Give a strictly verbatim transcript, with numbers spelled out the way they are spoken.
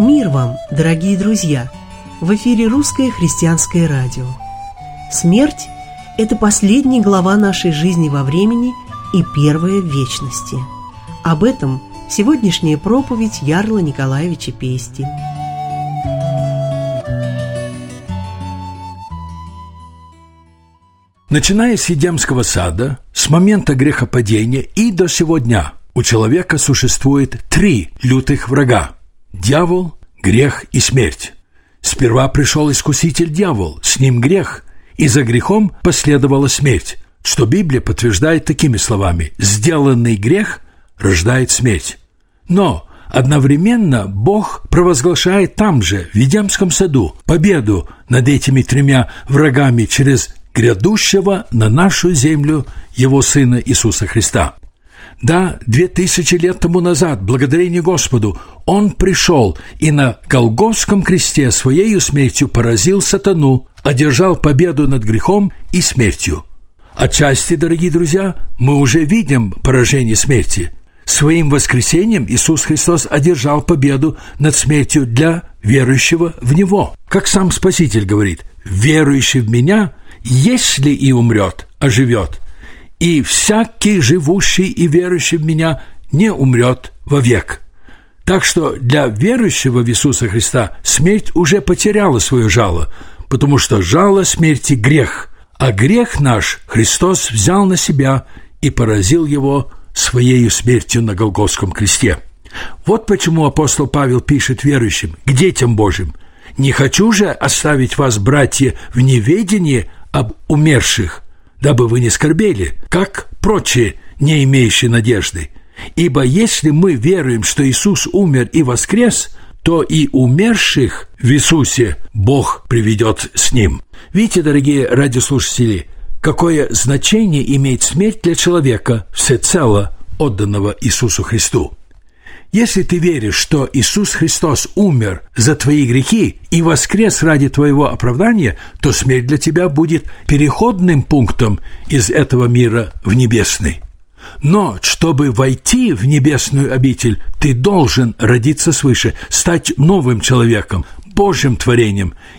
Мир вам, дорогие друзья! В эфире Русское христианское радио. Смерть – это последняя глава нашей жизни во времени и первая в вечности. Об этом сегодняшняя проповедь Ярла Николаевича Пести. Начиная с Едемского сада, с момента грехопадения и до сего дня у человека существует три лютых врага – дьявол, грех и смерть. Сперва пришел искуситель дьявол, с ним грех, и за грехом последовала смерть, что Библия подтверждает такими словами: «Сделанный грех рождает смерть». Но одновременно Бог провозглашает там же, в Едемском саду, победу над этими тремя врагами через грядущего на нашу землю Его Сына Иисуса Христа. Да, две тысячи лет тому назад, благодарение Господу, Он пришел и на Голгофском кресте Своею смертью поразил сатану, одержал победу над грехом и смертью. Отчасти, дорогие друзья, мы уже видим поражение смерти. Своим воскресением Иисус Христос одержал победу над смертью для верующего в Него. Как сам Спаситель говорит: «Верующий в Меня, если и умрет, оживет, и всякий живущий и верующий в Меня не умрет вовек». Так что для верующего в Иисуса Христа смерть уже потеряла свое жало, потому что жало смерти – грех, а грех наш Христос взял на себя и поразил его Своею смертью на Голгофском кресте. Вот почему апостол Павел пишет верующим, к детям Божьим: «Не хочу же оставить вас, братья, в неведении об умерших, дабы вы не скорбели, как прочие, не имеющие надежды. Ибо если мы веруем, что Иисус умер и воскрес, то и умерших в Иисусе Бог приведет с Ним». Видите, дорогие радиослушатели, какое значение имеет смерть для человека, всецело отданного Иисусу Христу. Если ты веришь, что Иисус Христос умер за твои грехи и воскрес ради твоего оправдания, то смерть для тебя будет переходным пунктом из этого мира в небесный. Но чтобы войти в небесную обитель, ты должен родиться свыше, стать новым человеком, Божьим творением